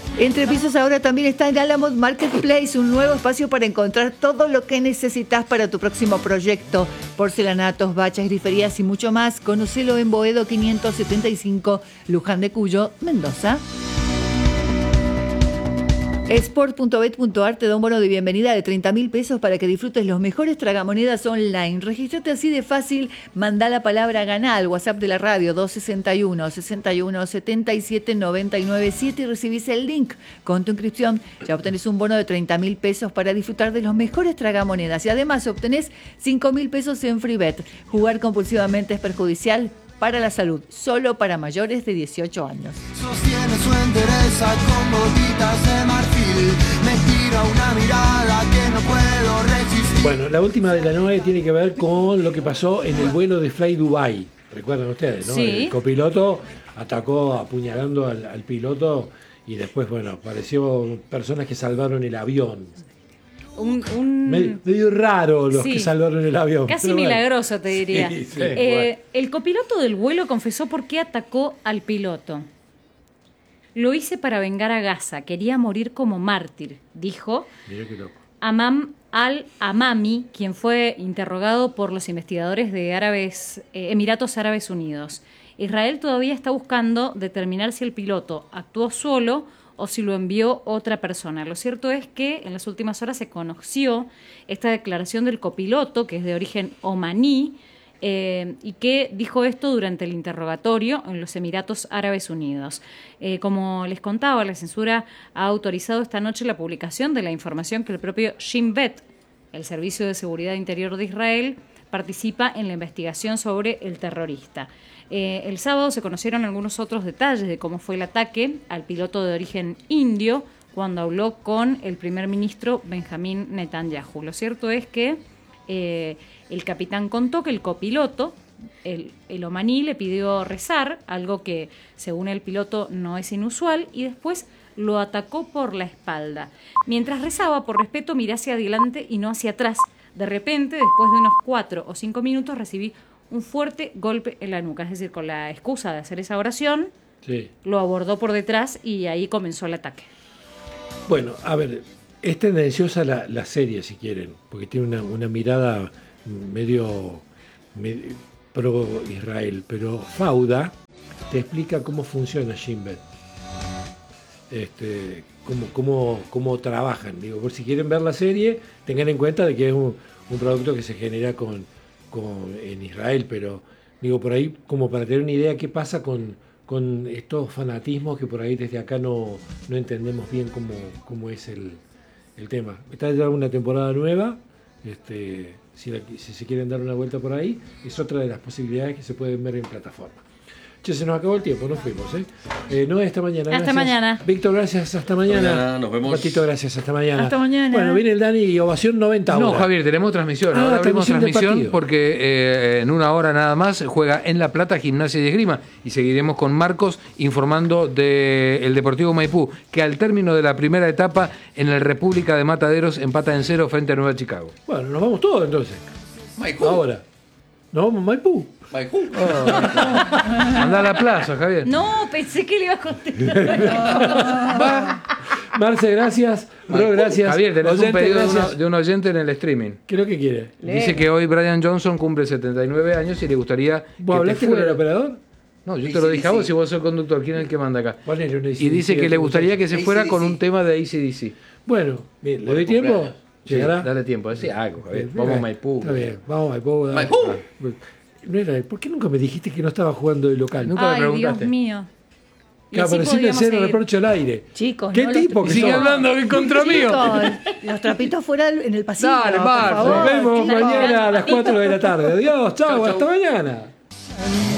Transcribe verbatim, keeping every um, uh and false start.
Entre Pisos ahora también está en Alamod Marketplace, un nuevo espacio para encontrar todo lo que necesitas para tu próximo proyecto. Porcelanatos, bachas, griferías y mucho más. Conocelo en Boedo quinientos setenta y cinco, Luján de Cuyo, Mendoza. Sport punto bet punto ar te da un bono de bienvenida de treinta mil pesos para que disfrutes los mejores tragamonedas online. Regístrate así de fácil, manda la palabra GANA al WhatsApp de la radio dos sesenta y uno, sesenta y uno, setenta y siete, noventa y nueve siete y recibís el link. Con tu inscripción ya obtenés un bono de treinta mil pesos para disfrutar de los mejores tragamonedas y además obtenés cinco mil pesos en FreeBet. Jugar compulsivamente es perjudicial para la salud, solo para mayores de dieciocho años. Sostiene su entereza con gotitas de marfil. Me tira una mirada que no puedo resistir. Bueno, la última de la noche tiene que ver con lo que pasó en el vuelo de Fly Dubai. Recuerdan ustedes, ¿no? Sí. El copiloto atacó apuñalando al, al piloto y después, bueno, apareció personas que salvaron el avión. Un, un... Medio, medio raro los Sí. que salvaron el avión. Casi pero bueno. milagroso, te diría. Sí, sí, Eh, bueno. El copiloto del vuelo confesó por qué atacó al piloto. Lo hice para vengar a Gaza. Quería morir como mártir, dijo Mirá qué loco. Amam al-Amami, quien fue interrogado por los investigadores de Árabes, eh, Emiratos Árabes Unidos. Israel todavía está buscando determinar si el piloto actuó solo o si lo envió otra persona. Lo cierto es que en las últimas horas se conoció esta declaración del copiloto, que es de origen omaní, eh, y que dijo esto durante el interrogatorio en los Emiratos Árabes Unidos. Eh, como les contaba, la censura ha autorizado esta noche la publicación de la información que el propio Shin Bet, el Servicio de Seguridad Interior de Israel, participa en la investigación sobre el terrorista. Eh, el sábado se conocieron algunos otros detalles de cómo fue el ataque al piloto de origen indio cuando habló con el primer ministro Benjamín Netanyahu. Lo cierto es que eh, el capitán contó que el copiloto, el, el omaní, le pidió rezar, algo que según el piloto no es inusual, y después lo atacó por la espalda. Mientras rezaba, por respeto, miré hacia adelante y no hacia atrás. De repente, después de unos cuatro o cinco minutos, recibí un fuerte golpe en la nuca. Es decir, con la excusa de hacer esa oración, Sí. lo abordó por detrás y ahí comenzó el ataque. Bueno, a ver, es tendenciosa la, la serie, si quieren, porque tiene una, una mirada medio, medio pro-Israel, pero Fauda te explica cómo funciona Shin Bet, este, cómo, cómo, cómo trabajan. Digo, por si quieren ver la serie, tengan en cuenta de que es un, un producto que se genera con, con, en Israel, pero digo, por ahí, como para tener una idea qué pasa con, con estos fanatismos que por ahí desde acá no, no entendemos bien cómo, cómo es el, el tema. Está ya una temporada nueva, este, si, la, si se quieren dar una vuelta por ahí, es otra de las posibilidades que se pueden ver en plataforma. Che, se nos acabó el tiempo, nos fuimos, ¿eh? eh no, hasta mañana. Hasta gracias. mañana. Víctor, gracias, hasta mañana. mañana, nos vemos. Patito, gracias, hasta mañana. Hasta mañana. Bueno, viene el Dani y Ovación noventa No, ahora. Javier, tenemos transmisión. Ah, Ahora abrimos transmisión del transmisión partido. porque eh, en una hora nada más juega en La Plata Gimnasia y Esgrima. Y seguiremos con Marcos informando del Deportivo Maipú, que al término de la primera etapa en el República de Mataderos empata en cero frente a Nueva Chicago. Bueno, nos vamos todos entonces. Maipú. Ahora. Nos vamos a Maipú. Maipú. Anda a la plaza, Javier. No, pensé que le iba a contestar. Marce, gracias. Bro, gracias. Javier, tenés Oyente, un pedido de, gracias. uno- de un oyente en el streaming. ¿Qué es lo que quiere? Dice que hoy Brian Johnson cumple setenta y nueve años y le gustaría que ¿Vos te hablaste con el fuera. operador? No, yo Sí, te lo sí, dije a sí. vos, si vos sos el conductor. ¿Quién es el que manda acá? Ponele una Y dice que le gustaría que se fuera con un tema de A C D C. Bueno, bien, ¿le doy Buen tiempo? cumpleaños. Sí, ¿Llegará? dale tiempo, decía algo, Javier. Bien, Vamos a bien. Maipú. Está bien, vamos a Maipú. dale. Maipú. No era- ¿Por qué nunca me dijiste que no estaba jugando de local? Nunca me Ay, Dios preguntaste. mío. Y Claro, así pero sin podríamos hacer seguir. reproche al aire. Chicos, ¿Qué no, tipo los, que Sigue sos? hablando en contra mío. chicos, los trapitos fuera en el pasillo. Dale, por Marce. favor. Nos vemos Claro. mañana a las cuatro de la tarde. Adiós, chao, Chau, chau. hasta mañana.